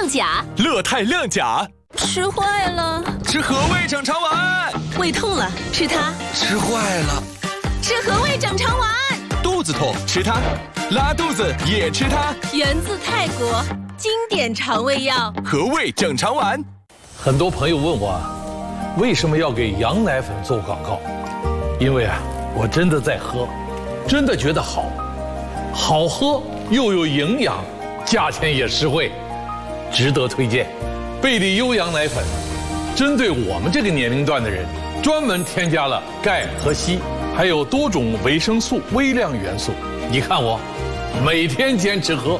亮甲， 乐泰亮甲。 吃坏了， 吃和味整肠丸。 胃痛了，吃它。 吃坏了， 吃和味整肠丸。 肚子痛，吃它。拉肚子也吃它。 源自泰国，经典肠胃药和味整肠丸。 很多朋友问我，为什么要给羊奶粉做广告？因为我真的在喝，真的觉得好喝又有营养，价钱也实惠，值得推荐。贝利优羊奶粉，针对我们这个年龄段的人，专门添加了钙和硒，还有多种维生素、微量元素。你看我，每天坚持喝。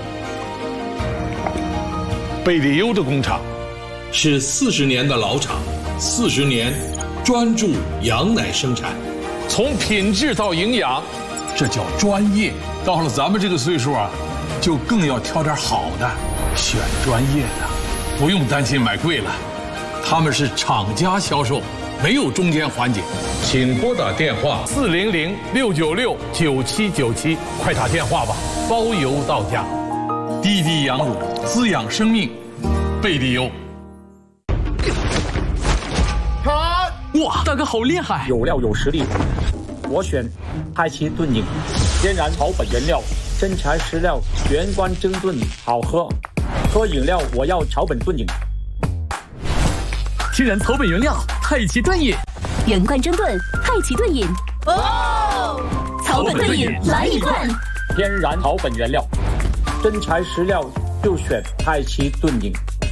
贝利优的工厂是40年的老厂，40年专注羊奶生产，从品质到营养，这叫专业。到了咱们这个岁数就更要挑点好的，选专业的，不用担心买贵了。他们是厂家销售，没有中间环节。请拨打电话400-696-9797，快打电话吧，包邮到家。滴滴羊乳，滋养生命，贝利优。 哇，大哥好厉害！ 有料有实力，我选太极炖饮，天然草本原料，真材实料，原罐蒸炖，好喝。喝饮料我要草本炖饮。 天然草本原料，太极炖饮， 原罐蒸炖，太极炖饮。哦，草本炖饮来一罐。 天然草本原料，真材实料，就选太极炖饮。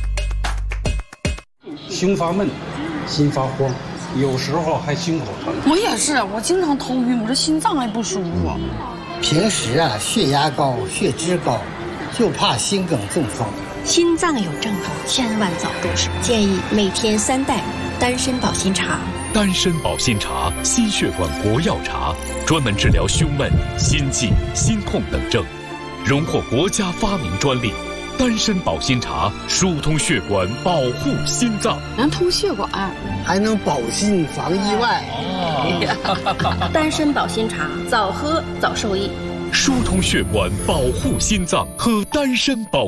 胸发闷，心发慌，有时候还心口疼。 我也是，我经常头晕，我这心脏还不舒服。 平时血压高、血脂高，就怕心梗中风。 心脏有症状，千万早动手。建议每天3袋丹参保心茶。 丹参保心茶，心血管国药茶，专门治疗胸闷、心悸、心痛等症，荣获国家发明专利。丹参保心茶疏通血管，保护心脏， 能通血管， 还能保心防意外。 丹参保心茶，早喝早受益。 疏通血管，保护心脏，喝丹参保